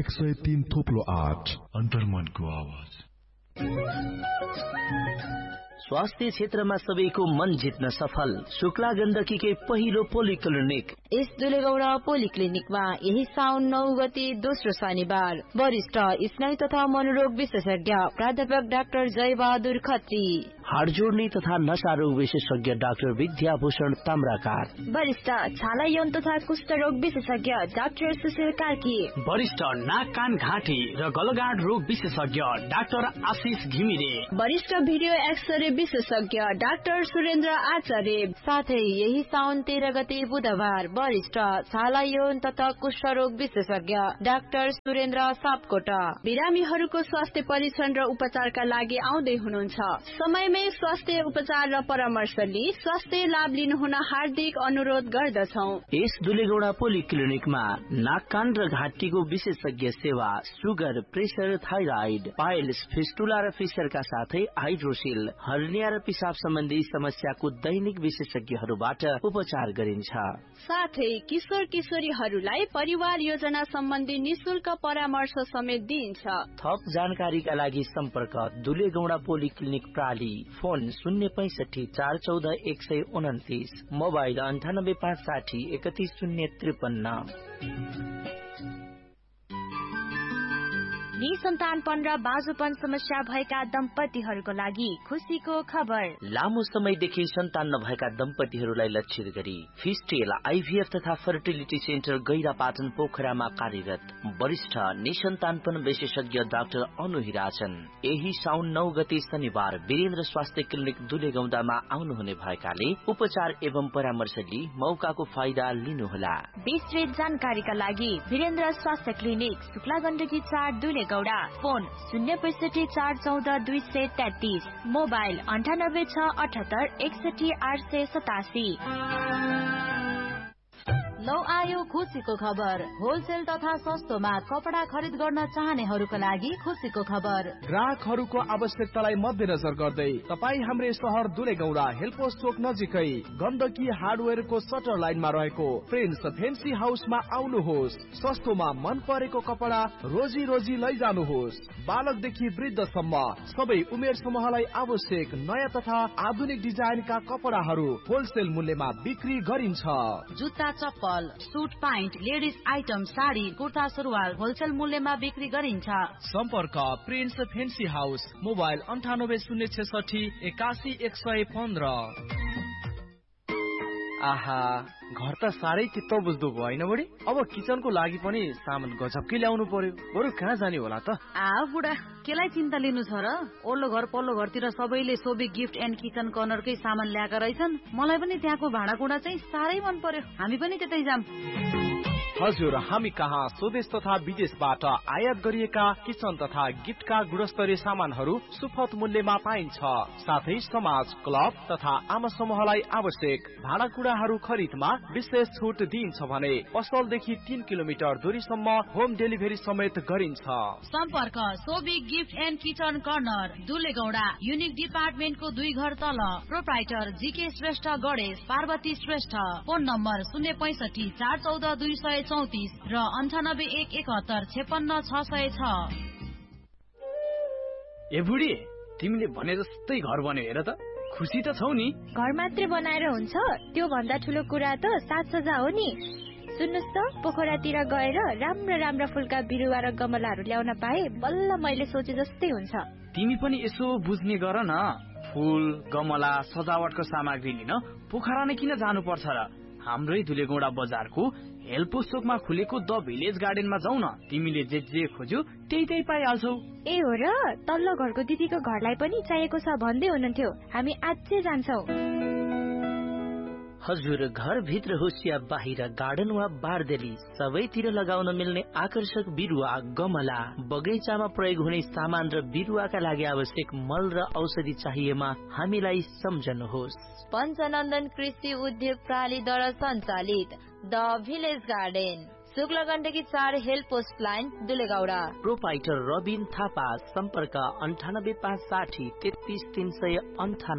103 थोप्लो 8 अन्तर्मनको आवाज। स्वास्थ्य क्षेत्रमा सबैको मन जित्न सफल शुक्ला गण्डकीकै पहिलो पोलिक्लिनिक। यस दुलेगौडा पोलिक्लिनिकमा यही साउन 9 गते दोस्रो शनिबार वरिष्ठ स्नायु तथा मनोरोग विशेषज्ञ प्राध्यापक डाक्टर जयबहादुर खत्री, हाड जोड्ने तथा नशा रोग विशेषज्ञ डाक्टर विद्याभूषण ताम्राकार, वरिष्ठ छाला यौन तथा कुष्ठ रोग विशेषज्ञ डाक्टर सुशील कार्की, वरिष्ठ नाक कान घाँटी र गलगाड रोग विशेषज्ञ डाक्टर आशिष घिमिरे, वरिष्ठ भिडियो एक्सरे विशेषज्ञ डाक्टर सुरेन्द्र आचार्य। साथै यही साउन 13 गते बुधबार वरिष्ठ छाला यौन तथा कुष्ठ रोग विशेषज्ञ डाक्टर सुरेन्द्र सापकोटा। बिरामीहरूको स्वास्थ्य परीक्षण र उपचारका लागि आउँदै हुनुहुन्छ। समयमै स्वास्थ्य उपचार र परामर्श लिई स्वास्थ्य लाभ लिनुहुन हार्दिक अनुरोध गर्दछौ। यस दुलेगौडा पोलिक्लिनिकमा नाक कान र घाँटीको विशेषज्ञ सेवा, sugar, pressure, thyroid, piles, fistula र फिसरका साथै हाइड्रोसिल, हर्निया र पिसाब सम्बन्धी समस्याको दैनिक विशेषज्ञहरूबाट उपचार गरिन्छ। साथै किशोर किशोरीहरूलाई परिवार योजना सम्बन्धी निशुल्क परामर्श समेत दिइन्छ। थप जानकारीका लागि सम्पर्क दुलेगौडा पोलिक्लिनिक प्राली, फोन 065 414 129, मोबाइल 98 560 31053। निसन्तानपन र बाजुपन समस्या भएका दम्पतिहरूको लागि खुसीको खबर। लामो समयदेखि सन्तान नभएका दम्पतिहरूलाई लक्षित गरी फिस्टेल, आइभीएफ तथा फर्टिलिटी सेन्टर गैरापाटन पोखरामा कार्यरत वरिष्ठ निसन्तानपन विशेषज्ञ डाक्टर अनु हिराचन यही साउन 9 गते शनिबार वीरेन्द्र स्वास्थ्य क्लिनिक दुलेगौडामा आउनुहुने भएकाले उपचार एवं परामर्श लिई मौकाको फाइदा लिनुहोला। विस्तृत जानकारीका लागि वीरेन्द्र स्वास्थ्य clinic, Shukla Gandaki 4 दुलेगौडा, phone 065 414 233, mobile 98 678 61 887। लौ आयो खुसीको खबर। होलसेल तथा सस्तोमा कपडा खरिद गर्न चाहनेहरूको लागि खुसीको खबर। ग्राहकहरूको आवश्यकतालाई मध्यनजर गर्दै तपाई हाम्रै शहर दुलेगौडा हेलपोस्ट चोक नजिकै गण्डकी हार्डवेयरको सटर लाइनमा रहेको प्रिन्स फेन्सी हाउसमा आउनुहोस्। सस्तोमा मन परेको कपडा रोजी रोजी लैजानुहोस्। बालकदेखि वृद्धसम्म सबै उमेर समूहलाई आवश्यक नयाँ तथा आधुनिक डिजाइनका कपडाहरू होलसेल मूल्यमा बिक्री गरिन्छ। जुत्ता, चप्पल, suit, pant, ladies item, sari, kurta, सुरुवाल होलसेल मूल्यमा बिक्री गरिन्छ। सम्पर्क प्रिन्स फेन्सी हाउस, मोबाइल 98 066 81 115। आहा, घर त साह्रै चित्त बुझ्दो भयो होइन बुढी? अब किचनको लागि पनि सामान गजबकै ल्याउनु पर्यो। बरु कहाँ जाने होला त? बुढा, केलाई चिन्ता लिनु छ र? ओल्लो घर पल्लो घरतिर सबैले सोबी गिफ्ट एन्ड किचन कर्नरकै सामान ल्याएका रहेछन्। मलाई पनि त्यहाँको भाँडाकुँडा चाहिँ साह्रै मन पर्यो। हामी पनि त्यतै जाम। हजुर, हामी कहाँ स्वदेश तथा विदेशबाट आयात गरिएका किचन तथा गिफ्टका गुणस्तरीय सामानहरू सुपथ मूल्यमा पाइन्छ। साथै समाज, क्लब तथा आमा समूहलाई आवश्यक भाँडाकुँडाहरू खरिदमा विशेष छुट दिइन्छ भने पसलदेखि 3 किलोमिटर दूरीसम्म होम डेलिभरी समेत गरिन्छ। सम्पर्क Sobi gift and kitchen corner, दुलेगौडा, unique डिपार्टमेन्टको 2 घर तल। Proprietor GK Shrestha, Ganesh Parvati Shrestha. Phone number 065 414 234 र 98 171 56 606। ए बुढी, तिमीले भने जस्तै घर बन्यो हेर त। खुसी त छौ नि? घर मात्रै बनाएर हुन्छ? त्यो भन्दा ठुलो कुरा त साज सज्जा हो नि। सुन्नुस् त, पोखरातिर गएर राम्रा राम्रा फुलका बिरुवा र गमलाहरू ल्याउन पाए बल्ल मैले सोचे जस्तै हुन्छ। तिमी पनि यसो बुझ्ने गर न। फुल, गमला, सजावटको सामग्री लिन पोखरा नै किन जानु पर्छ र? हाम्रै दुलेगौडा बजारको हेलपोस्ट चोकमा खुलेको द भिलेज गार्डनमा जाऊ न। तिमीले जे खोज्यौ त्यही पाइहाल्छौ। ए हो र? तल्लो घरको दिदीको घरलाई पनि चाहिएको छ भन्दै हुनुहुन्थ्यो। हामी आजै जान्छौ। हजुर, घर भित्र होस् या बाहिर, गार्डन वा बारदेली, सबैतिर लगाउन मिल्ने आकर्षक बिरुवा, गमला, बगैँचामा प्रयोग हुने सामान र बिरुवाका लागि आवश्यक मल र औषधि चाहिएमा हामीलाई सम्झनुहोस्। पञ्चनन्दन कृषि उद्योग प्रालीद्वारा सञ्चालित the village garden, Shukla Gandaki 4 हेलपोस्ट line, दुलेगौडा। Proprietor Rabin Thapa. सम्पर्क 98 560 33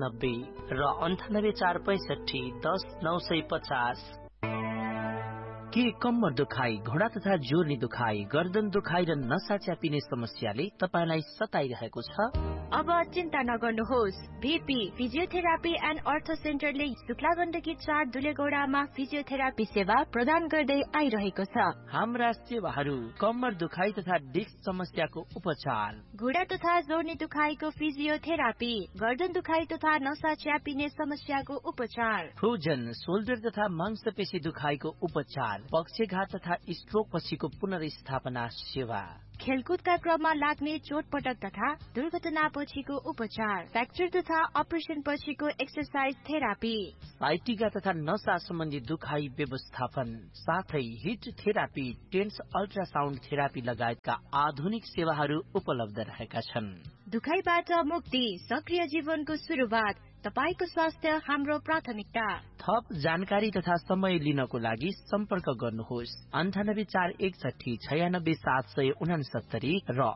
398 र 98 465 10 950। के कम्मर दुखाइ, घोडा तथा जोर्नी दुखाइ, गर्दन दुखाइ र नसा च्यापिने समस्याले तपाईलाई सताइरहेको छ? अब चिन्ता नगर्नुहोस्। VP फिजियोथेरापी एन्ड अर्थो सेन्टरले शुक्ला गण्डकी 4 दुलेगौडामा फिजियोथेरापी सेवा प्रदान गर्दै आइरहेको छ। हाम्रा सेवाहरू कम्मर दुखाइ तथा डिस्क समस्याको उपचार, घुँडा तथा जोर्नी दुखाइको फिजियोथेरापी, गर्दन दुखाइ तथा नसा च्यापिने समस्याको उपचार, फ्रोजन शोल्डर तथा मांसपेशी दुखाइको उपचार, पक्षघात तथा स्ट्रोक पछिको पुनर्स्थापना सेवा, खेलकुदका क्रममा लाग्ने चोटपटक तथा दुर्घटना पछिको उपचार, फ्र्याक्चर तथा अपरेसन पछिको एक्सरसाइज थेरापी, साइटिका तथा नसा सम्बन्धी दुखाइ व्यवस्थापन, साथै hit therapy, tense ultrasound therapy लगायतका आधुनिक सेवाहरू उपलब्ध रहेका छन्। दुखाइबाट मुक्ति, सक्रिय जीवनको सुरुवात, तपाईको स्वास्थ्य हाम्रो प्राथमिकता। थप जानकारी तथा समय लिनको लागि सम्पर्क गर्नुहोस् 9841696769 र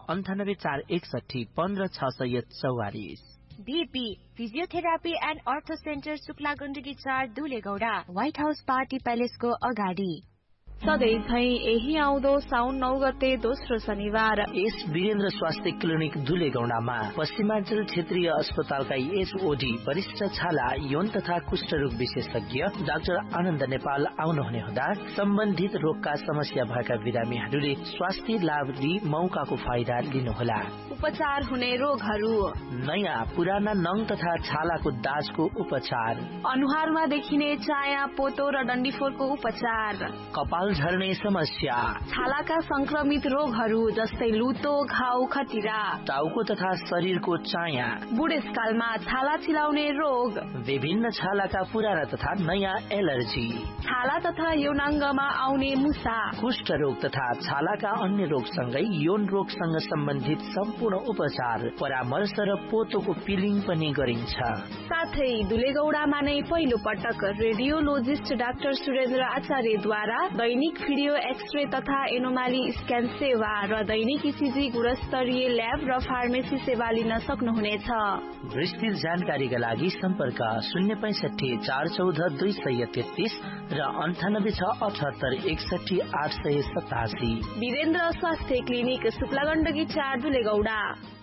9841156644। VP फिजियोथेरापी एन्ड अर्थो centre Shukla Gandaki 4 दुलेगौडा, white house party प्यालेसको अगाडि। सधैँ झै यही आउँदो साउन 9 गते दोस्रो शनिबार यस वीरेन्द्र स्वास्थ्य क्लिनिक दुलेगौडामा पश्चिमाञ्चल क्षेत्रीय अस्पतालका HOD वरिष्ठ छाला यौन तथा कुष्ठरोग विशेषज्ञ डाक्टर आनन्द नेपाल आउनुहुने हुँदा सम्बन्धित रोगका समस्या भएका बिरामीहरूले स्वास्थ्य लाभ लिई मौकाको फाइदा लिनुहोला। उपचार हुने रोगहरू: नयाँ पुराना नङ तथा छालाको दाजको उपचार, अनुहारमा देखिने चाया, पोतो र डन्डीफोरको उपचार, कपाल झर्ने समस्या, छालाका संक्रमित रोगहरू जस्तै लुतो, घाउ, खटिरा, टाउको तथा शरीरको चाया, बुढेसकालमा छाला चिलाउने रोग, विभिन्न छालाका पुराना तथा नयाँ एलर्जी, छाला तथा यौनाङ्गमा आउने मुसा, कुष्ठ रोग तथा छालाका अन्य रोगसँगै यौन रोगसँग सम्बन्धित सम्पूर्ण उपचार, परामर्श र पोतोको पिलिङ पनि गरिन्छ। साथै दुलेगौडामा नै पहिलो पटक रेडियोलोजिस्ट डाक्टर सुरेन्द्र आचार्यद्वारा दैनिक भिडियो एक्सरे तथा एनोमाली स्क्यान सेवा र दैनिक ECG गुणस्तरीय ल्याब र फार्मेसी सेवा लिन सक्नुहुनेछ। विस्तृत जानकारीका लागि सम्पर्क 065 414 233 र 98 678 61 887। वीरेन्द्र स्वास्थ्य क्लिनिक शुक्ला गण्डकी 4 दुलेगौडा।